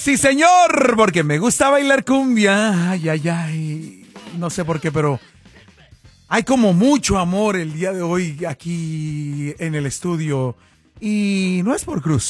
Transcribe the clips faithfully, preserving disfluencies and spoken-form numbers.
Sí, señor, porque me gusta bailar cumbia. Ay, ay, ay. No sé por qué, pero hay como mucho amor el día de hoy aquí en el estudio. Y no es por Cruz.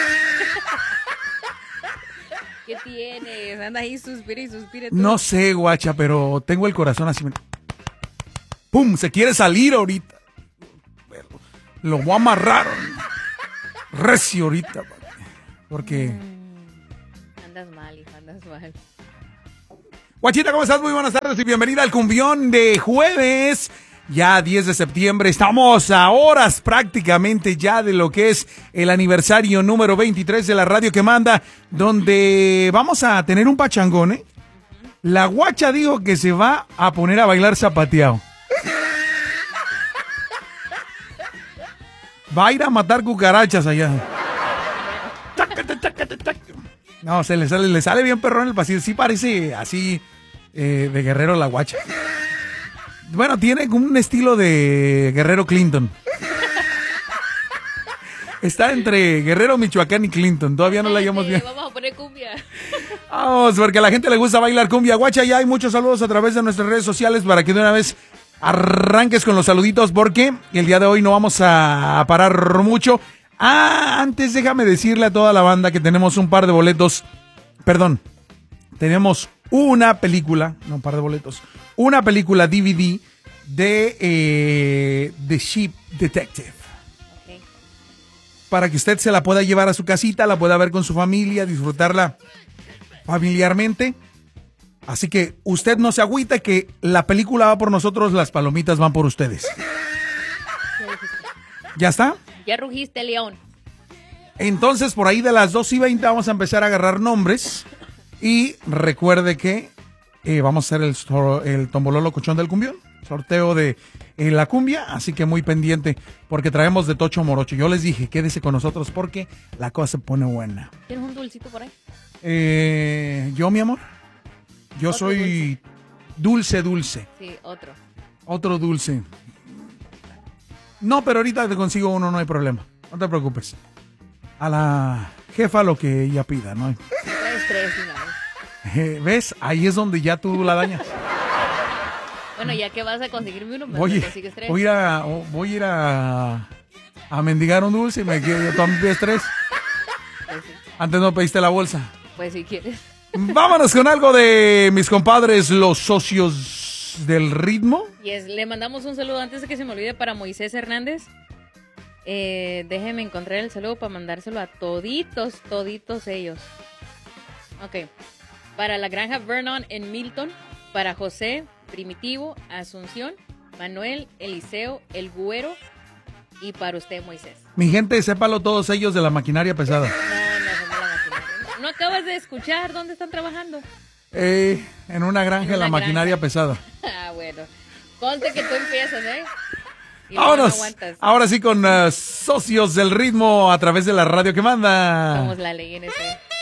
¿Qué tienes? Anda ahí, suspira y suspira. Tú. No sé, guacha, pero tengo el corazón así. ¡Pum! Se quiere salir ahorita. Lo voy a amarrar. Recio ahorita. Porque... Mm, andas mal, hijo, andas mal. Guachita, ¿cómo estás? Muy buenas tardes y bienvenida al cumbión de jueves. Ya diez de septiembre, estamos a horas prácticamente ya de lo que es el aniversario número veintitrés de la radio que manda, donde vamos a tener un pachangón, ¿eh? La guacha dijo que se va a poner a bailar zapateado. Va a ir a matar cucarachas allá. No, se le sale, le sale bien perrón el pasillo. Sí parece así eh, de guerrero la guacha. Bueno, tiene un estilo de Guerrero Clinton. Está entre Guerrero, Michoacán y Clinton. Todavía no la hayamos bien. Vamos a poner cumbia. Vamos, porque a la gente le gusta bailar cumbia. Guacha, ya hay muchos saludos a través de nuestras redes sociales para que de una vez arranques con los saluditos, porque el día de hoy no vamos a parar mucho. Ah, antes déjame decirle a toda la banda que tenemos un par de boletos. Perdón, tenemos una película, no un par de boletos, una película D V D de eh, The Sheep Detective. Okay. Para que usted se la pueda llevar a su casita, la pueda ver con su familia, disfrutarla familiarmente. Así que usted no se agüita que la película va por nosotros, las palomitas van por ustedes. ¿Ya está? Ya rugiste, León. Entonces, por ahí de las dos y veinte vamos a empezar a agarrar nombres. Y recuerde que eh, vamos a hacer el, el tombololo cochón del cumbión. Sorteo de eh, la cumbia. Así que muy pendiente porque traemos de tocho morocho. Yo les dije, quédese con nosotros porque la cosa se pone buena. ¿Tienes un dulcito por ahí? Eh, ¿Yo, mi amor? Yo Otro soy dulce, dulce. Sí, otro. Otro dulce. No, pero ahorita te consigo uno, no hay problema. No te preocupes. A la jefa lo que ella pida, ¿no? Tres, tres, una vez. Eh, ¿Ves? Ahí es donde ya tú la dañas. Bueno, ya que vas a conseguirme uno, me Voy, consigues tres. voy a ir a, voy a, ir a, a mendigar un dulce y me quiero, tú me pides tres. Pues sí. Antes no pediste la bolsa. Pues si quieres. Vámonos con algo de mis compadres, los socios del ritmo. Y es, le mandamos un saludo antes de que se me olvide para Moisés Hernández. Eh, déjeme encontrar el saludo para mandárselo a toditos, toditos ellos. Ok. Para la granja Vernon en Milton, para José, Primitivo, Asunción, Manuel, Eliseo, El Güero y para usted, Moisés. Mi gente, sépalo todos ellos de la maquinaria pesada. No, no somos la maquinaria. No, no acabas de escuchar dónde están trabajando. Eh, en una granja En de la una maquinaria granja. pesada. Ah, bueno. Conste que tú empiezas, ¿eh? Y luego no Vámonos. aguantas. Ahora sí con uh, socios del ritmo a través de la radio que manda. Somos la ley en ese.